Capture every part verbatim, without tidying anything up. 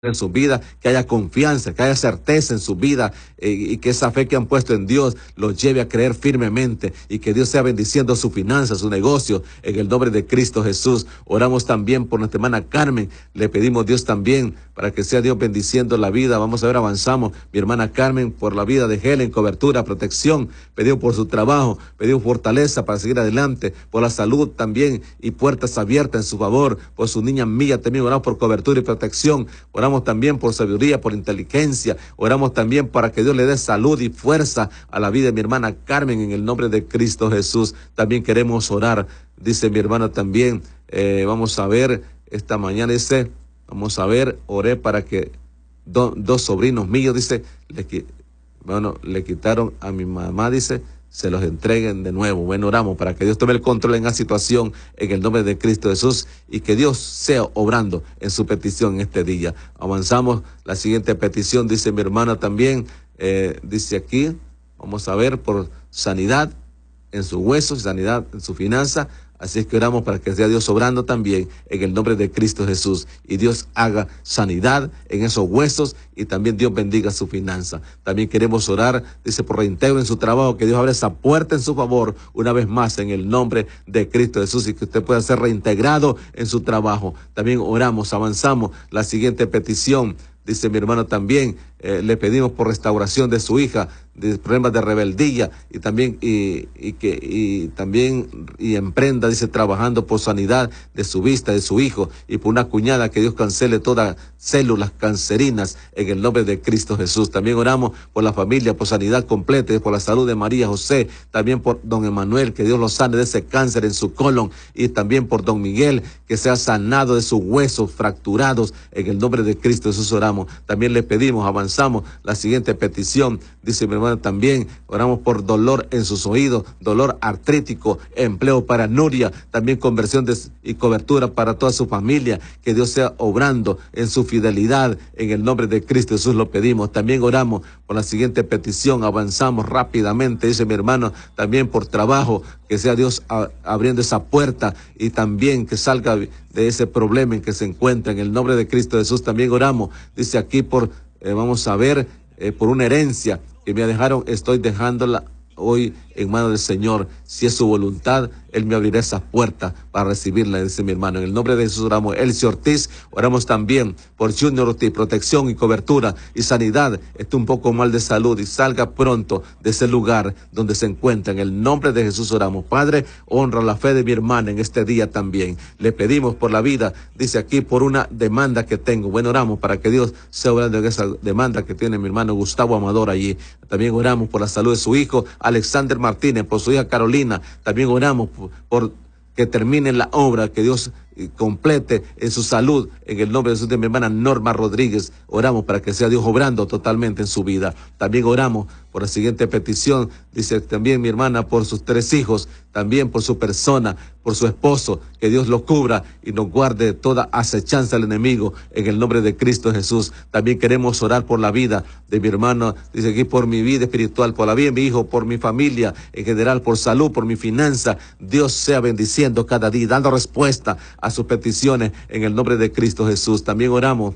en su vida, que haya confianza, que haya certeza en su vida eh, y que esa fe que han puesto en Dios los lleve a creer firmemente y que Dios sea bendiciendo su finanza, su negocio, en el nombre de Cristo Jesús. Oramos también por nuestra hermana Carmen, le pedimos a Dios también para que sea Dios bendiciendo la vida. Vamos a ver, avanzamos, mi hermana Carmen, por la vida de Helen, cobertura, protección, pedimos por su trabajo, pedimos fortaleza para seguir adelante, por la salud también y puertas abiertas en su favor, por su niña Mía también oramos por cobertura y protección, oramos también por sabiduría, por inteligencia, oramos también para que Dios le dé salud y fuerza a la vida de mi hermana Carmen en el nombre de Cristo Jesús. También queremos orar, dice mi hermana también, eh, vamos a ver, esta mañana dice, vamos a ver, oré para que do, dos sobrinos míos, dice, le, bueno, le quitaron a mi mamá, dice, se los entreguen de nuevo. Bueno, oramos para que Dios tome el control en la situación en el nombre de Cristo Jesús y que Dios sea obrando en su petición en este día. Avanzamos, la siguiente petición, dice mi hermana también, eh, dice aquí, vamos a ver, por sanidad en sus huesos, sanidad en su finanza. Así es que oramos para que sea Dios obrando también en el nombre de Cristo Jesús y Dios haga sanidad en esos huesos y también Dios bendiga su finanza. También queremos orar, dice, por reintegro en su trabajo, que Dios abra esa puerta en su favor una vez más en el nombre de Cristo Jesús y que usted pueda ser reintegrado en su trabajo. También oramos, avanzamos, la siguiente petición. Dice mi hermano también, eh, le pedimos por restauración de su hija, de problemas de rebeldía y también y, y que y también y emprenda, dice, trabajando por sanidad de su vista, de su hijo y por una cuñada, que Dios cancele todas células cancerinas en el nombre de Cristo Jesús. También oramos por la familia, por sanidad completa, por la salud de María José, también por don Emanuel, que Dios lo sane de ese cáncer en su colon, y también por don Miguel, que sea sanado de sus huesos fracturados en el nombre de Cristo Jesús. Oramos, también le pedimos, avanzamos, la siguiente petición, dice mi hermano también, oramos por dolor en sus oídos, dolor artrítico, empleo para Nuria, también conversión de, y cobertura para toda su familia, que Dios sea obrando en su fidelidad, en el nombre de Cristo Jesús lo pedimos. También oramos por la siguiente petición, avanzamos rápidamente, dice mi hermano, también por trabajo, que sea Dios a, abriendo esa puerta y también que salga de ese problema en que se encuentra, en el nombre de Cristo Jesús. También oramos, dice aquí por, eh, vamos a ver, eh, por una herencia que me dejaron, estoy dejándola hoy en manos del Señor. Si es su voluntad, Él me abrirá esas puertas para recibirla, dice mi hermano. En el nombre de Jesús oramos. Elcio Ortiz, oramos también por Junior Ortiz, protección y cobertura y sanidad. Está un poco mal de salud y salga pronto de ese lugar donde se encuentra. En el nombre de Jesús oramos. Padre, honra la fe de mi hermana en este día también. Le pedimos por la vida, dice aquí, por una demanda que tengo. Bueno, oramos para que Dios sea obrando en esa demanda que tiene mi hermano Gustavo Amador allí. También oramos por la salud de su hijo Alexander Martínez, por su hija Carolina. También oramos por, por que termine la obra, que Dios complete en su salud, en el nombre de Jesús, de mi hermana Norma Rodríguez. Oramos para que sea Dios obrando totalmente en su vida. También oramos por la siguiente petición, dice también mi hermana, por sus tres hijos, también por su persona, por su esposo, que Dios lo cubra y nos guarde de toda acechanza del enemigo, en el nombre de Cristo Jesús. También queremos orar por la vida de mi hermano, dice aquí, por mi vida espiritual, por la vida de mi hijo, por mi familia, en general, por salud, por mi finanza. Dios sea bendiciendo cada día, dando respuesta a sus peticiones en el nombre de Cristo Jesús. También oramos,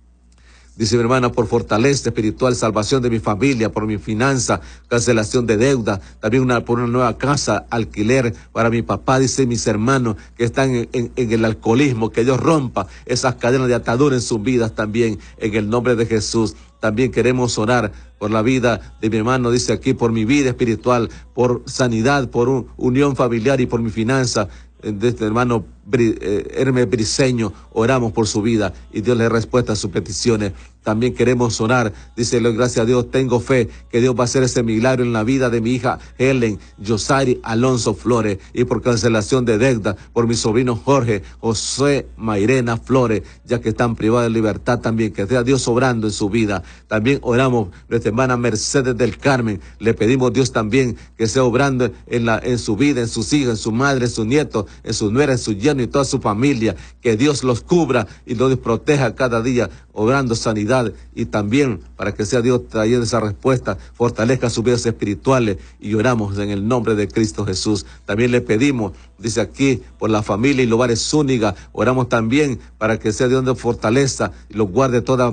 dice mi hermana, por fortaleza espiritual, salvación de mi familia, por mi finanza, cancelación de deuda, también una, por una nueva casa, alquiler para mi papá, dice mis hermanos que están en, en, en el alcoholismo, que Dios rompa esas cadenas de atadura en sus vidas también, en el nombre de Jesús. También queremos orar por la vida de mi hermano, dice aquí, por mi vida espiritual, por sanidad, por un, unión familiar y por mi finanza, de este hermano Hermes Briceño. Oramos por su vida y Dios le respuesta a sus peticiones. También queremos orar, dice, gracias a Dios, tengo fe que Dios va a hacer ese milagro en la vida de mi hija Helen Yosari Alonso Flores, y por cancelación de deuda, por mi sobrino Jorge José Mairena Flores, ya que están privados de libertad también, que sea Dios obrando en su vida. También oramos nuestra hermana Mercedes del Carmen, le pedimos a Dios también que sea obrando en, la, en su vida, en sus hijos, en su madre, en sus nietos, en su nuera, en su yerno, Bueno y toda su familia, que Dios los cubra y los proteja cada día, obrando sanidad, y también para que sea Dios trayendo esa respuesta, fortalezca sus vidas espirituales, y oramos en el nombre de Cristo Jesús. También le pedimos, dice aquí, por la familia y Lugares Zúñiga, oramos también para que sea Dios de fortaleza y los guarde toda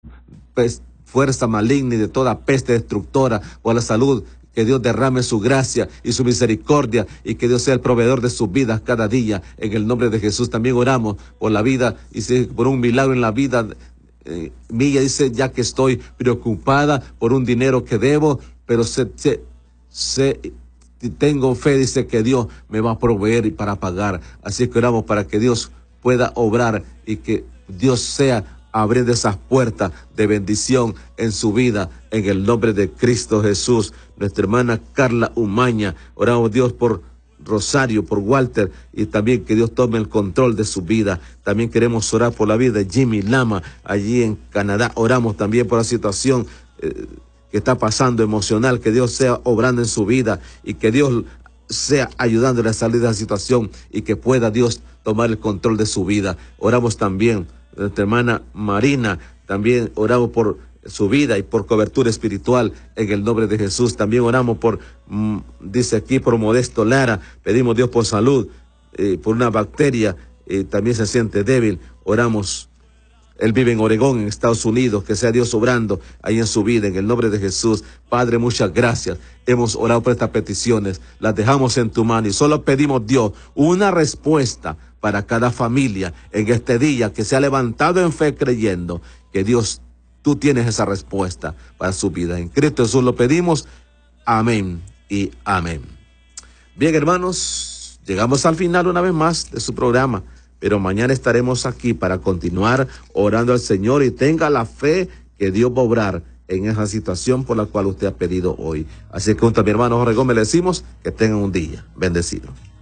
fuerza maligna y de toda peste destructora, por la salud. Que Dios derrame su gracia y su misericordia, y que Dios sea el proveedor de sus vidas cada día. En el nombre de Jesús también oramos por la vida y por un milagro en la vida eh, mía. Dice, ya que estoy preocupada por un dinero que debo, pero se, se, se, tengo fe, dice, que Dios me va a proveer para pagar. Así que oramos para que Dios pueda obrar y que Dios sea abriendo esas puertas de bendición en su vida, en el nombre de Cristo Jesús. Nuestra hermana Carla Umaña, oramos Dios por Rosario, por Walter, y también que Dios tome el control de su vida. También queremos orar por la vida de Jimmy Lama, allí en Canadá. Oramos también por la situación eh, que está pasando emocional, que Dios sea obrando en su vida, y que Dios sea ayudándole a salir de la situación, y que pueda Dios tomar el control de su vida. Oramos también nuestra hermana Marina, también oramos por su vida y por cobertura espiritual en el nombre de Jesús. También oramos por, mmm, dice aquí, por Modesto Lara, pedimos Dios por salud, eh, por una bacteria, eh, también se siente débil. Oramos, él vive en Oregón, en Estados Unidos, que sea Dios obrando ahí en su vida, en el nombre de Jesús. Padre, muchas gracias. Hemos orado por estas peticiones, las dejamos en tu mano y solo pedimos, Dios, una respuesta para cada familia en este día que se ha levantado en fe creyendo que Dios, tú tienes esa respuesta para su vida. En Cristo Jesús lo pedimos. Amén y amén. Bien, hermanos, llegamos al final una vez más de su programa, pero mañana estaremos aquí para continuar orando al Señor, y tenga la fe que Dios va a obrar en esa situación por la cual usted ha pedido hoy. Así que junto a mi hermano Jorge Gómez le decimos que tengan un día bendecido.